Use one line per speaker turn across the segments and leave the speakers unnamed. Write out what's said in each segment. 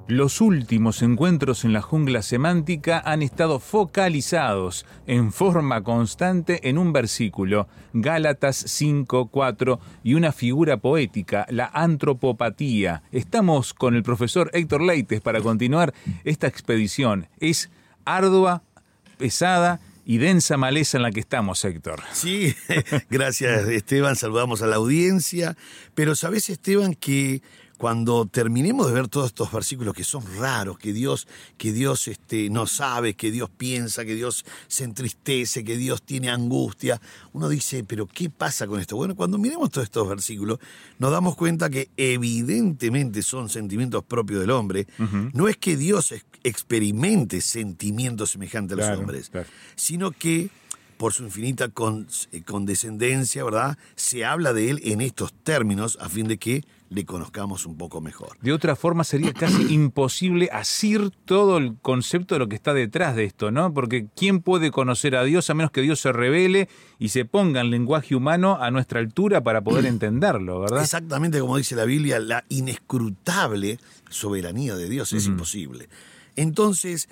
Los últimos encuentros en la jungla semántica han estado focalizados en forma constante en un versículo, Gálatas 5:4, y una figura poética, la antropopatía. Estamos con el profesor Héctor Leites para continuar esta expedición. Es ardua, pesada y densa maleza en la que estamos, Héctor.
Sí, gracias, Esteban. Saludamos a la audiencia. Pero ¿sabés, Esteban, que cuando terminemos de ver todos estos versículos que son raros, que Dios no sabe, que Dios piensa, que Dios se entristece, que Dios tiene angustia, uno dice, ¿pero qué pasa con esto? Bueno, cuando miremos todos estos versículos, nos damos cuenta que evidentemente son sentimientos propios del hombre. Uh-huh. No es que Dios experimente sentimientos semejantes a los hombres, sino que por su infinita condescendencia, ¿verdad?, se habla de él en estos términos a fin de que le conozcamos un poco mejor.
De otra forma sería casi imposible asir todo el concepto de lo que está detrás de esto, ¿no? Porque ¿quién puede conocer a Dios a menos que Dios se revele y se ponga en lenguaje humano a nuestra altura para poder entenderlo, ¿verdad?
Exactamente como dice la Biblia, la inescrutable soberanía de Dios es imposible. Entonces,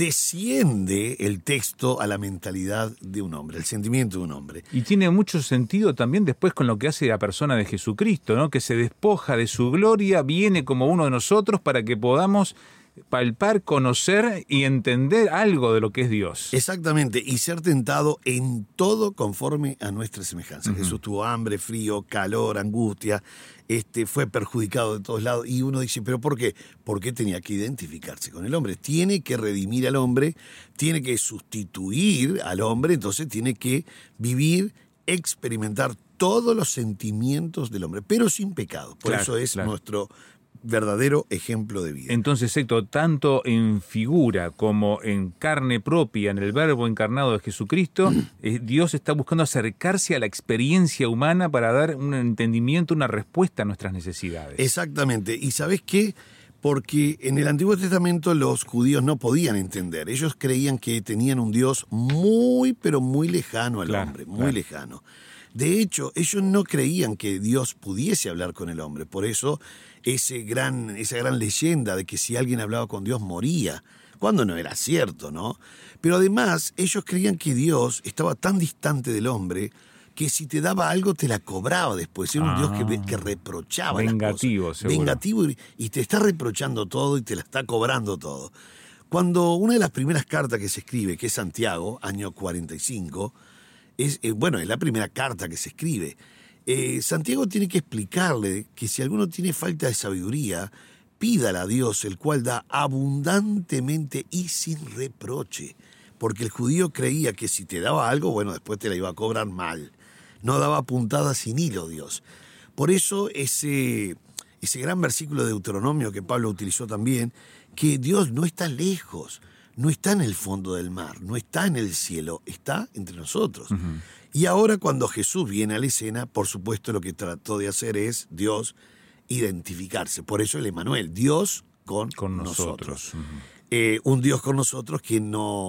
desciende el texto a la mentalidad de un hombre, el sentimiento de un hombre.
Y tiene mucho sentido también después con lo que hace la persona de Jesucristo, ¿no? Que se despoja de su gloria, viene como uno de nosotros para que podamos palpar, conocer y entender algo de lo que es Dios.
Exactamente, y ser tentado en todo conforme a nuestra semejanza. Uh-huh. Jesús tuvo hambre, frío, calor, angustia, fue perjudicado de todos lados, y uno dice, ¿pero por qué? Porque tenía que identificarse con el hombre, tiene que redimir al hombre, tiene que sustituir al hombre, entonces tiene que vivir, experimentar todos los sentimientos del hombre, pero sin pecado. Por eso es nuestro verdadero ejemplo de vida.
Entonces, Héctor, tanto en figura como en carne propia, en el verbo encarnado de Jesucristo, Dios está buscando acercarse a la experiencia humana para dar un entendimiento, una respuesta a nuestras necesidades.
Exactamente. ¿Y sabés qué? Porque en el Antiguo Testamento los judíos no podían entender. Ellos creían que tenían un Dios muy, pero muy lejano al hombre, muy lejano. De hecho, ellos no creían que Dios pudiese hablar con el hombre. Por eso, esa gran leyenda de que si alguien hablaba con Dios moría, cuando no era cierto, ¿no? Pero además, ellos creían que Dios estaba tan distante del hombre que si te daba algo te la cobraba después. Era un Dios que reprochaba
vengativo,
las cosas.
Seguro.
Vengativo, y te está reprochando todo y te la está cobrando todo. Cuando una de las primeras cartas que se escribe, que es Santiago, año 45, es la primera carta que se escribe. Santiago tiene que explicarle que si alguno tiene falta de sabiduría, pídala a Dios, el cual da abundantemente y sin reproche. Porque el judío creía que si te daba algo, bueno, después te la iba a cobrar mal. No daba puntada sin hilo Dios. Por eso ese gran versículo de Deuteronomio que Pablo utilizó también, que Dios no está lejos, no está en el fondo del mar, no está en el cielo, está entre nosotros. Uh-huh. Y ahora cuando Jesús viene a la escena, por supuesto lo que trató de hacer es Dios identificarse. Por eso el Emmanuel, Dios con nosotros. Uh-huh. Un Dios con nosotros que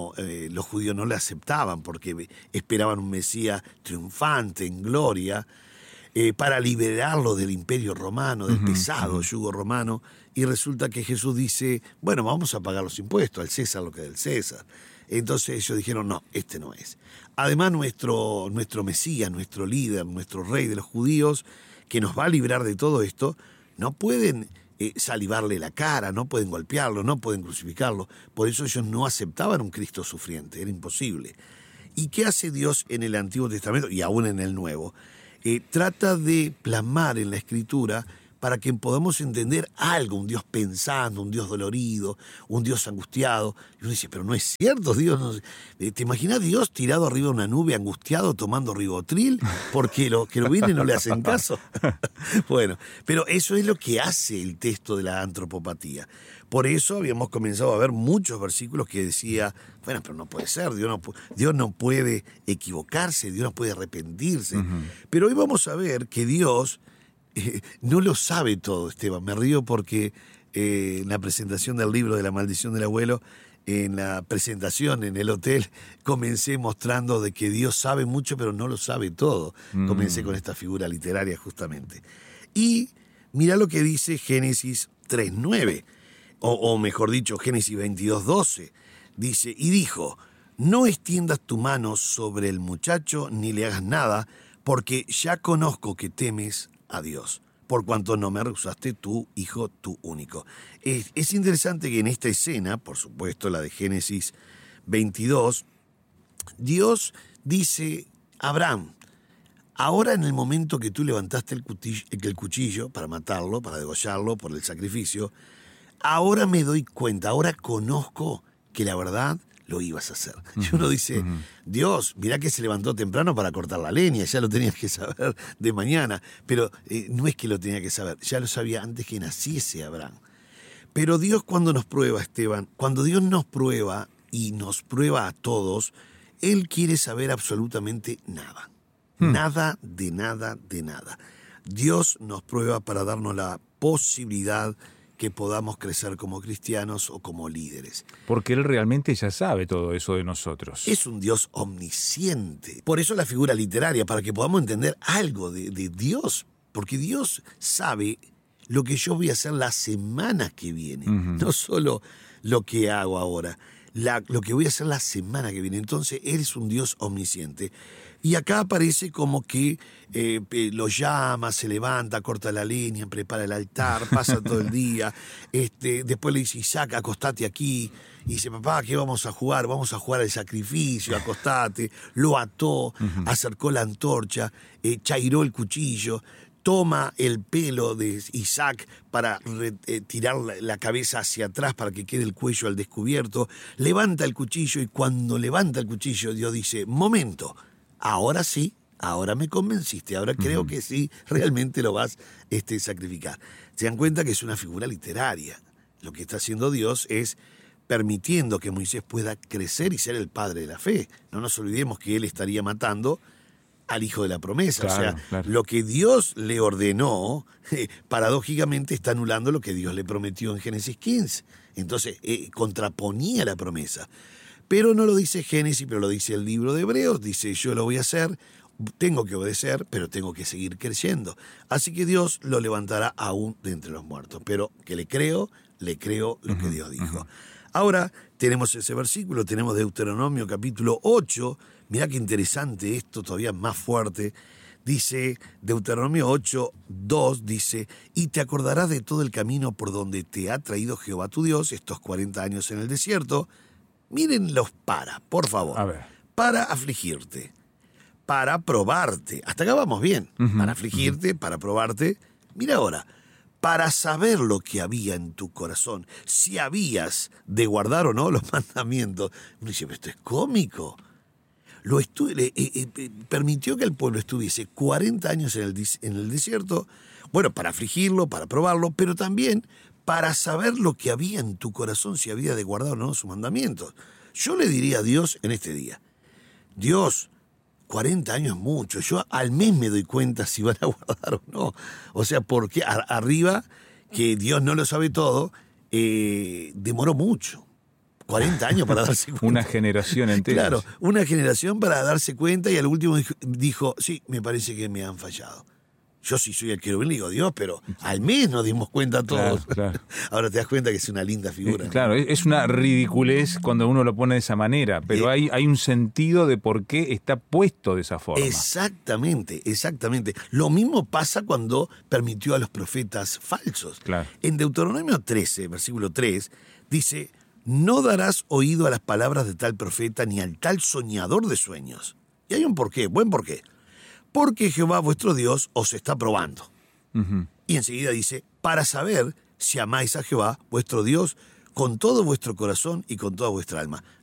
los judíos no le aceptaban porque esperaban un Mesías triunfante, en gloria, para liberarlo del imperio romano, del pesado yugo romano, y resulta que Jesús dice, bueno, vamos a pagar los impuestos, al César lo que es del César. Entonces ellos dijeron, no, este no es. Además nuestro Mesías, nuestro líder, nuestro rey de los judíos, que nos va a librar de todo esto, no pueden salivarle la cara, no pueden golpearlo, no pueden crucificarlo. Por eso ellos no aceptaban un Cristo sufriente, era imposible. ¿Y qué hace Dios en el Antiguo Testamento y aún en el Nuevo? Trata de plasmar en la Escritura para que podamos entender algo, un Dios pensando, un Dios dolorido, un Dios angustiado. Y uno dice, pero no es cierto, Dios no... ¿Te imaginas Dios tirado arriba de una nube, angustiado, tomando ribotril? Porque que lo vienen y no le hacen caso. Bueno, pero eso es lo que hace el texto de la antropopatía. Por eso habíamos comenzado a ver muchos versículos que decía, bueno, pero no puede ser, Dios no puede equivocarse, Dios no puede arrepentirse. Uh-huh. Pero hoy vamos a ver que Dios no lo sabe todo, Esteban. Me río porque en la presentación del libro de la maldición del abuelo, en la presentación en el hotel, comencé mostrando de que Dios sabe mucho pero no lo sabe todo. Comencé con esta figura literaria justamente. Y mirá lo que dice Génesis 3:9. o mejor dicho, Génesis 22:12, dice, y dijo, no extiendas tu mano sobre el muchacho ni le hagas nada, porque ya conozco que temes a Dios, por cuanto no me rehusaste tu hijo, tu único. Es interesante que en esta escena, por supuesto la de Génesis 22, Dios dice, Abraham, ahora en el momento que tú levantaste el cuchillo para matarlo, para degollarlo por el sacrificio, ahora me doy cuenta, ahora conozco que la verdad lo ibas a hacer. Y uno dice, Dios, mirá que se levantó temprano para cortar la leña, ya lo tenías que saber de mañana, pero no es que lo tenía que saber, ya lo sabía antes que naciese Abraham. Pero Dios cuando nos prueba, Esteban, cuando Dios nos prueba y nos prueba a todos, Él quiere saber absolutamente nada. Nada, de nada, de nada. Dios nos prueba para darnos la posibilidad que podamos crecer como cristianos o como líderes.
Porque Él realmente ya sabe todo eso de nosotros.
Es un Dios omnisciente. Por eso la figura literaria, para que podamos entender algo de Dios. Porque Dios sabe lo que yo voy a hacer la semana que viene. No solo lo que hago ahora, lo que voy a hacer la semana que viene. Entonces, Él es un Dios omnisciente. Y acá aparece como que lo llama, se levanta, corta la leña, prepara el altar, pasa todo el día. Después le dice, Isaac, acostate aquí. Y dice, papá, ¿qué vamos a jugar? Vamos a jugar al sacrificio, acostate. Lo ató, acercó la antorcha, chairó el cuchillo, toma el pelo de Isaac para tirar la cabeza hacia atrás para que quede el cuello al descubierto, levanta el cuchillo y cuando levanta el cuchillo Dios dice, momento, ahora sí, ahora me convenciste, ahora creo que sí, realmente lo vas a sacrificar. Se dan cuenta que es una figura literaria. Lo que está haciendo Dios es permitiendo que Moisés pueda crecer y ser el padre de la fe. No nos olvidemos que él estaría matando al hijo de la promesa. Claro, lo que Dios le ordenó, paradójicamente está anulando lo que Dios le prometió en Génesis 15. Entonces, contraponía la promesa. Pero no lo dice Génesis, pero lo dice el libro de Hebreos. Dice, yo lo voy a hacer, tengo que obedecer, pero tengo que seguir creciendo. Así que Dios lo levantará aún de entre los muertos. Pero que le creo lo que Dios dijo. Ahora tenemos ese versículo, tenemos Deuteronomio capítulo 8, mirá qué interesante esto, todavía más fuerte. Dice, Deuteronomio 8:2, dice, y te acordarás de todo el camino por donde te ha traído Jehová tu Dios estos 40 años en el desierto. Miren los por favor.
A ver.
Para afligirte, para probarte. Hasta acá vamos bien. Para afligirte, para probarte. Mira ahora. Para saber lo que había en tu corazón, si habías de guardar o no los mandamientos. Uno dice, pero esto es cómico. Permitió que el pueblo estuviese 40 años en el desierto, bueno, para afligirlo, para probarlo, pero también para saber lo que había en tu corazón, si había de guardar o no sus mandamientos. Yo le diría a Dios en este día, Dios, 40 años es mucho, yo al mes me doy cuenta si van a guardar o no. O sea, porque arriba, que Dios no lo sabe todo, demoró mucho. 40 años para darse cuenta.
Una generación entera.
Claro, una generación para darse cuenta y al último dijo, sí, me parece que me han fallado. Yo sí soy el querubín, le digo Dios, pero al mes nos dimos cuenta todos.
Claro.
Ahora te das cuenta que es una linda figura.
Claro, es una ridiculez cuando uno lo pone de esa manera, pero hay un sentido de por qué está puesto de esa forma.
Exactamente, exactamente. Lo mismo pasa cuando permitió a los profetas falsos.
Claro.
En Deuteronomio 13, versículo 3, dice, no darás oído a las palabras de tal profeta ni al tal soñador de sueños. Y hay un porqué, buen porqué. Porque Jehová vuestro Dios os está probando. Y enseguida dice, para saber si amáis a Jehová vuestro Dios con todo vuestro corazón y con toda vuestra alma.